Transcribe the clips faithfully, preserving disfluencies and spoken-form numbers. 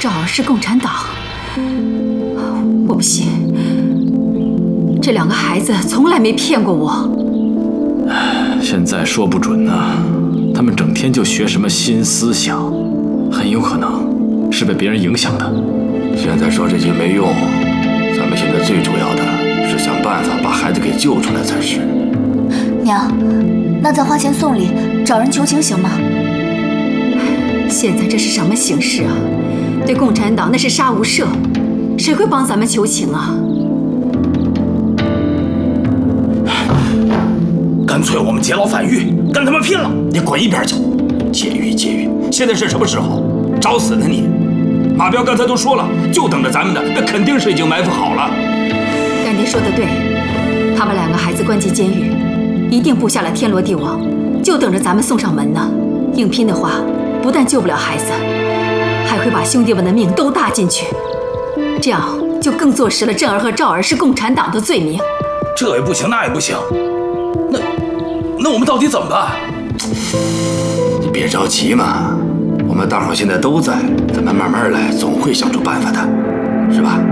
赵儿是共产党，我不信。这两个孩子从来没骗过我。 现在说不准呢，他们整天就学什么新思想，很有可能是被别人影响的。 现在说这些没用，咱们现在最主要的是想办法把孩子给救出来才是。 娘，那咱花钱送礼，找人求情行吗？ 现在这是什么形势啊？对共产党那是杀无赦，谁会帮咱们求情啊？ 干脆我们劫牢反狱，跟他们拼了！你滚一边去！劫狱劫狱，现在是什么时候？找死呢你！马彪刚才都说了，就等着咱们的，那肯定是已经埋伏好了。 干爹说的对，他把两个孩子关进监狱，一定布下了天罗地网，就等着咱们送上门呢。硬拼的话，不但救不了孩子，还会把兄弟们的命都搭进去，这样就更坐实了振儿和赵儿是共产党的罪名。 这也不行，那也不行，那那我们到底怎么办？ 你别着急嘛，我们大伙现在都在，咱们慢慢来，总会想出办法的，是吧？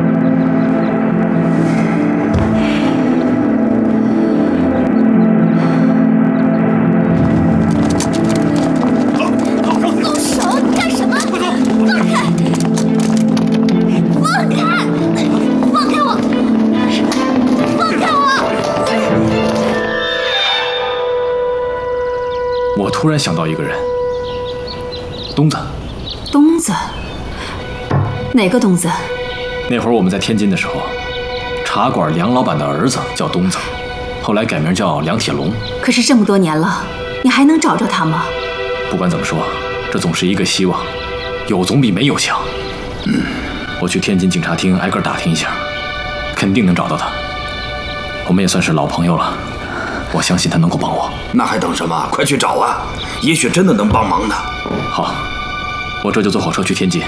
我突然想到一个人，东子。 东子？哪个东子？ 那会儿我们在天津的时候，茶馆梁老板的儿子叫东子，后来改名叫梁铁龙。 可是这么多年了，你还能找着他吗？ 不管怎么说，这总是一个希望，有总比没有强。嗯，我去天津警察厅挨个打听一下，肯定能找到他。我们也算是老朋友了，我相信他能够帮我。 那还等什么？快去找啊！也许真的能帮忙呢。 好，我这就坐火车去天津。